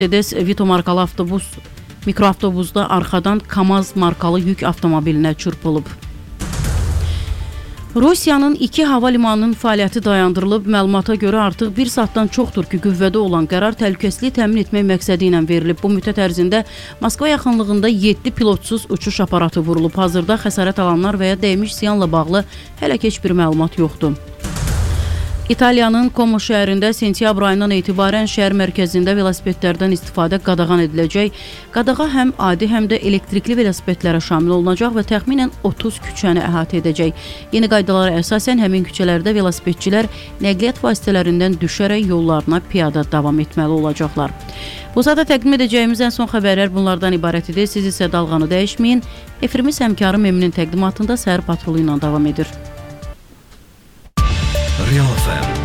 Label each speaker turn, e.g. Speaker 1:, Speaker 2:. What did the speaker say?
Speaker 1: Mercedes Vito markalı mikroavtobusda arxadan KAMAZ markalı yük avtomobilinə çırpılıb. Rusiyanın 2 hava limanının fəaliyyəti dayandırılıb. Məlumata görə artıq bir saatdan çoxdur ki, qüvvədə olan qərar təhlükəsizliyi təmin etmək məqsədi ilə verilib. Bu müddət ərzində Moskva yaxınlığında 7 pilotsuz uçuş aparatı vurulub. Hazırda xəsarət alanlar və ya dəymiş ziyanla bağlı hələ ki heç bir məlumat yoxdur. İtaliyanın Como şəhərində sentyabr ayından etibarən şəhər mərkəzində velosipedlərdən istifadə qadağan ediləcək. Qadağa həm adi, həm də elektrikli velosipedlərə şamil olunacaq və təxminən 30 küçəni əhatə edəcək. Yeni qaydalara əsasən həmin küçələrdə velosipedçilər nəqliyyat vasitələrindən düşərək yollarına piyada davam etməli olacaqlar. Bu saata təqdim edəcəyimiz ən son xəbərlər bunlardan ibarət edir. Siz isə dalğanı dəyişməyin. Efirimiz həmkarım Eminin təqdimatında Səhər Patrolu ilə davam edir.
Speaker 2: Real FM